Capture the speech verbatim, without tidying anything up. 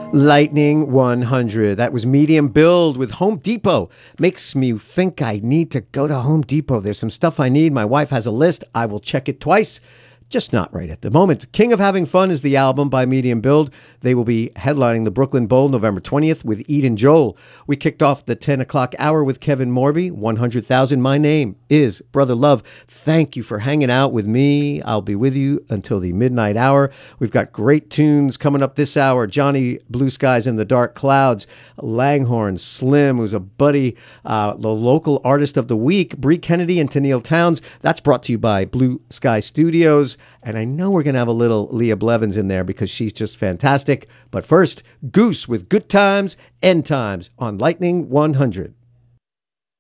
Lightning one hundred. That was medium build with Home Depot. Makes me think I need to go to Home Depot. There's some stuff I need. My wife has a list. I will check it twice. Just not right at the moment. King of Having Fun is the album by Medium Build. They will be headlining the Brooklyn Bowl November twentieth with Eden Joel. We kicked off the ten o'clock hour with Kevin Morby, one hundred thousand. My name is Brother Love. Thank you for hanging out with me. I'll be with you until the midnight hour. We've got great tunes coming up this hour. Johnny Blue Skies in the Dark Clouds, Langhorne, Slim, who's a buddy, uh, the local artist of the week, Bree Kennedy and Tennille Towns. That's brought to you by Blue Sky Studios. And I know we're going to have a little Leah Blevins in there because she's just fantastic. But first, Goose with Good Times, End Times on Lightning one hundred.